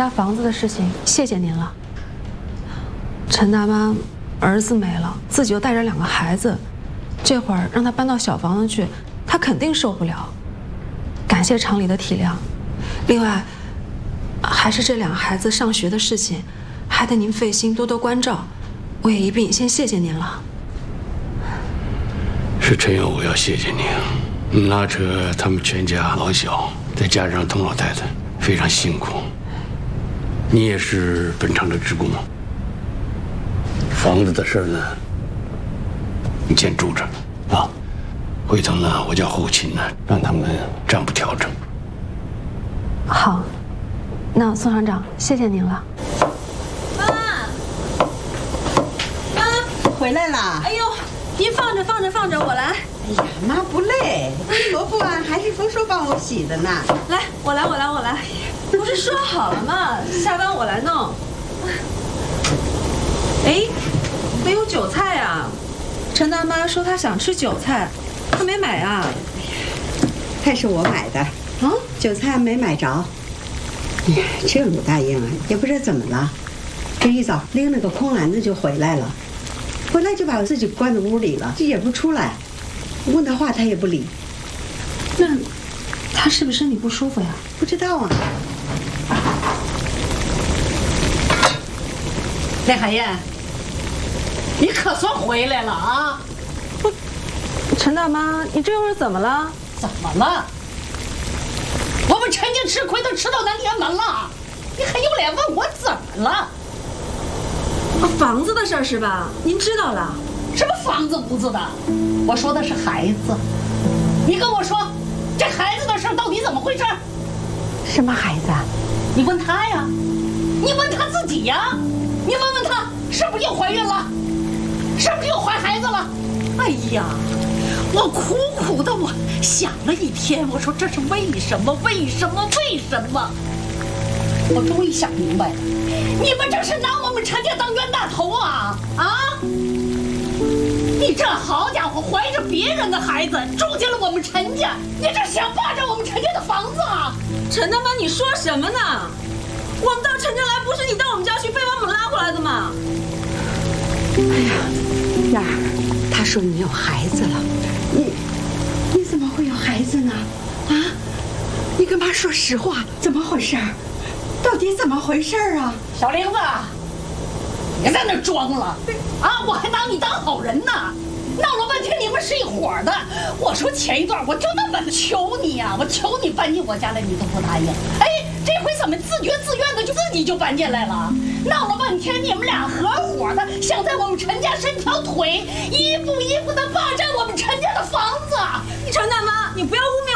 家房子的事情，谢谢您了。陈大妈儿子没了，自己又带着2个孩子，这会儿让她搬到小房子去，她肯定受不了。感谢厂里的体谅。另外，还是这2个孩子上学的事情，还得您费心多多关照，我也一并先谢谢您了。 是陈友，我要谢谢你，拉扯他们全家老小，再加上童老太太，非常辛苦。你也是本厂的职工，房子的事呢，你先住着啊。回头呢，我叫后勤呢，让他们账簿调整。 好，那宋厂长，谢谢您了。 妈， 回来啦！ 哎呦，您放着，我来。 哎呀，妈不累，萝卜啊还是丰收帮我洗的呢。 来，我来。不是说好了吗？下班我来弄。哎，没有韭菜啊！陈大妈说她想吃韭菜，她没买啊。 菜是我买的，啊，韭菜没买着。哎呀，这鲁大英啊，也不知道怎么了，这一早拎了个空篮子就回来了，回来就把我自己关在屋里了，也不出来，问他话他也不理。 那他是不是身体不舒服呀？ 不知道啊。 赖海燕，你可算回来了啊！ 陈大妈，你这会儿怎么了？ 怎么了？我们陈家吃亏都吃到南天门了，你还有脸问我怎么了？ 房子的事儿是吧？您知道了？ 什么房子屋子的？我说的是孩子。你跟我说，这孩子的事到底怎么回事？ 什么孩子？ 你问他呀，你问他自己呀，你问问他是不是又怀孕了，是不是又怀孩子了？哎呀，我苦苦的我想了一天，我说这是为什么？我终于想明白了，你们这是拿我们陈家当冤大头啊！啊！你这好家伙，怀着别人的孩子住进了我们陈家，你这想霸占我们陈家的房子啊！ 陈大妈，你说什么呢？我们到陈家来不是你到我们家去非把我们拉回来的吗？ 哎呀，燕儿，他说你有孩子了，你怎么会有孩子呢？啊，你跟妈说实话，怎么回事？到底怎么回事啊？ 小玲子，别在那装了啊！我还拿你当好人呢，闹了半天你们是一伙的。我说前一段我就那么求你呀，我求你搬进我家来，你都不答应。哎，这回怎么自觉自愿的就自己就搬进来了？闹了半天你们俩合伙的，想在我们陈家伸条腿，一步一步的霸占我们陈家的房子。 陈大妈，你不要污蔑